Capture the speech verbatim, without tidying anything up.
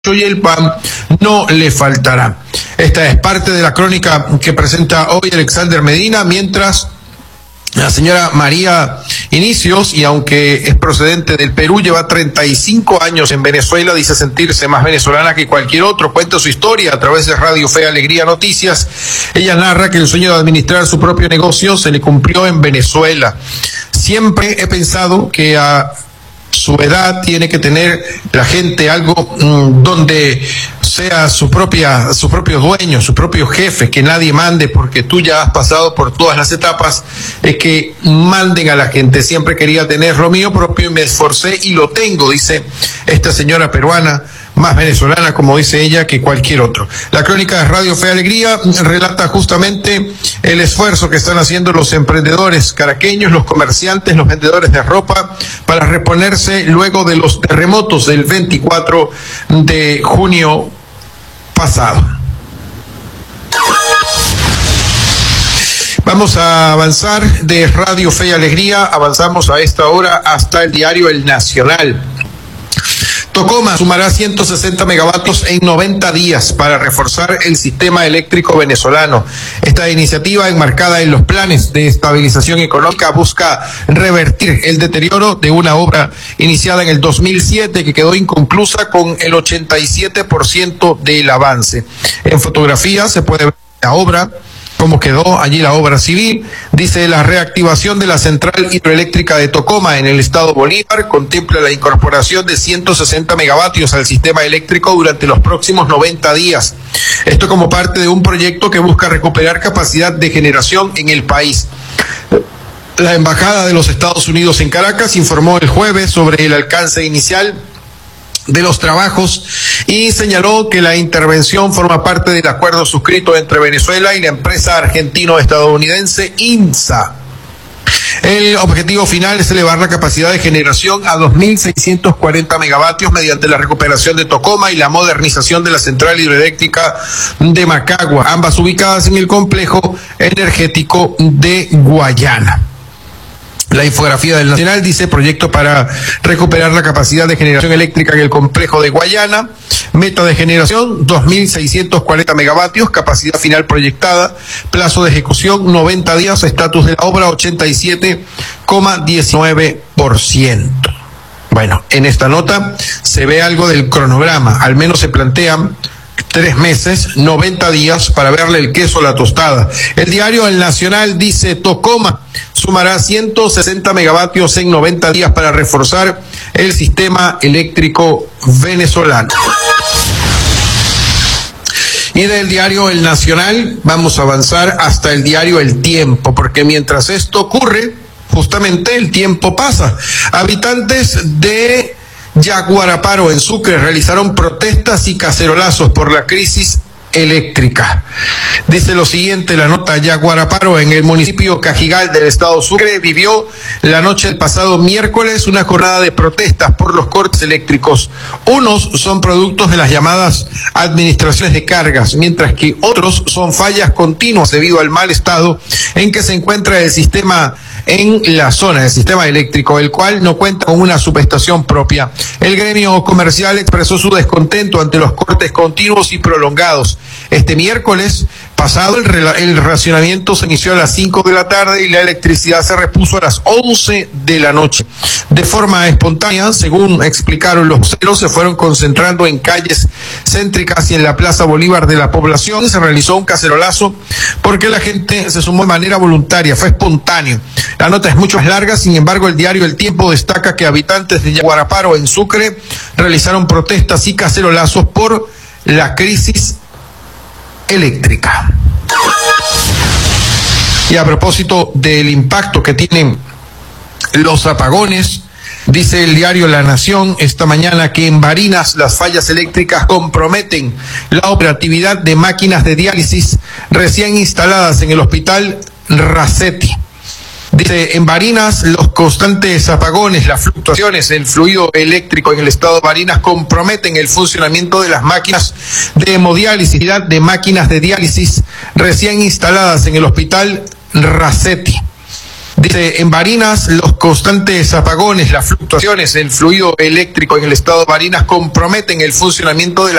y el pan no le faltará. Esta es parte de la crónica que presenta hoy Alexander Medina, mientras la señora María Inicios, y aunque es procedente del Perú, lleva treinta y cinco años en Venezuela, dice sentirse más venezolana que cualquier otro. Cuenta su historia a través de Radio Fe Alegría Noticias. Ella narra que el sueño de administrar su propio negocio se le cumplió en Venezuela. Siempre he pensado que a su edad tiene que tener la gente algo mmm, donde sea su propia, su propio dueño, su propio jefe, que nadie mande porque tú ya has pasado por todas las etapas, es que manden a la gente. Siempre quería tener lo mío propio y me esforcé y lo tengo, dice esta señora peruana, más venezolana, como dice ella, que cualquier otro. La crónica de Radio Fe Alegría relata justamente el esfuerzo que están haciendo los emprendedores caraqueños, los comerciantes, los vendedores de ropa, para reponerse luego de los terremotos del veinticuatro de junio pasado. Vamos a avanzar de Radio Fe y Alegría, avanzamos a esta hora hasta el diario El Nacional. Tocoma sumará ciento sesenta megavatios en noventa días para reforzar el sistema eléctrico venezolano. Esta iniciativa, enmarcada en los planes de estabilización económica, busca revertir el deterioro de una obra iniciada en el dos mil siete que quedó inconclusa con el ochenta y siete por ciento del avance. En fotografía se puede ver la obra, cómo quedó allí la obra civil. Dice: la reactivación de la central hidroeléctrica de Tocoma en el estado Bolívar contempla la incorporación de ciento sesenta megavatios al sistema eléctrico durante los próximos noventa días. Esto como parte de un proyecto que busca recuperar capacidad de generación en el país. La Embajada de los Estados Unidos en Caracas informó el jueves sobre el alcance inicial de los trabajos y señaló que la intervención forma parte del acuerdo suscrito entre Venezuela y la empresa argentino-estadounidense INSA. El objetivo final es elevar la capacidad de generación a dos mil seiscientos cuarenta megavatios mediante la recuperación de Tocoma y la modernización de la central hidroeléctrica de Macagua, ambas ubicadas en el complejo energético de Guayana. La infografía del Nacional dice: proyecto para recuperar la capacidad de generación eléctrica en el complejo de Guayana, meta de generación dos mil seiscientos cuarenta megavatios, capacidad final proyectada, plazo de ejecución noventa días, estatus de la obra ochenta y siete coma diecinueve por ciento. Bueno, en esta nota se ve algo del cronograma, al menos se plantean tres meses, noventa días para verle el queso a la tostada. El diario El Nacional dice: Tocoma sumará ciento sesenta megavatios en noventa días para reforzar el sistema eléctrico venezolano. Y del diario El Nacional vamos a avanzar hasta el diario El Tiempo, porque mientras esto ocurre, justamente el tiempo pasa. Habitantes de Yaguaraparo, en Sucre, realizaron protestas y cacerolazos por la crisis eléctrica. Dice lo siguiente la nota: Yaguaraparo, en el municipio Cajigal del estado Sucre, vivió la noche del pasado miércoles una jornada de protestas por los cortes eléctricos. Unos son productos de las llamadas administraciones de cargas, mientras que otros son fallas continuas debido al mal estado en que se encuentra el sistema en la zona, el sistema eléctrico, el cual no cuenta con una subestación propia. El gremio comercial expresó su descontento ante los cortes continuos y prolongados. Este miércoles pasado el, el racionamiento se inició a las cinco de la tarde y la electricidad se repuso a las once de la noche. De forma espontánea, según explicaron los voceros, se fueron concentrando en calles céntricas y en la Plaza Bolívar de la población. Se realizó un cacerolazo porque la gente se sumó de manera voluntaria, fue espontáneo. La nota es mucho más larga, sin embargo el diario El Tiempo destaca que habitantes de Yaguaraparo, en Sucre, realizaron protestas y cacerolazos por la crisis eléctrica. Y a propósito del impacto que tienen los apagones, dice el diario La Nación esta mañana que en Barinas las fallas eléctricas comprometen la operatividad de máquinas de diálisis recién instaladas en el hospital Racetti. Dice: en Barinas los constantes apagones, las fluctuaciones del fluido eléctrico en el estado de Barinas comprometen el funcionamiento de las máquinas de hemodiálisis, de máquinas de diálisis recién instaladas en el hospital Racetti. Dice, en Barinas los constantes apagones, las fluctuaciones del fluido eléctrico en el estado de Barinas comprometen el funcionamiento de la